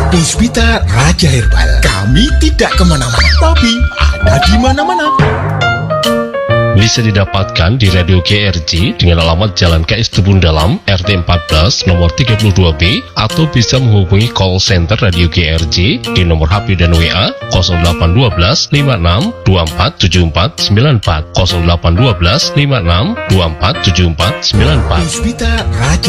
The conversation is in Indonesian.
Puspita Raja Herbal. Kami tidak kemana-mana, tapi ada di mana-mana. Bisa didapatkan di Radio GRJ dengan alamat Jalan KS Tubun Dalam, RT 14, nomor 32B, atau bisa menghubungi call center Radio GRJ di nomor HP dan WA 0812 56 24 74 94, 0812 56 24 74 94. Puspita Raja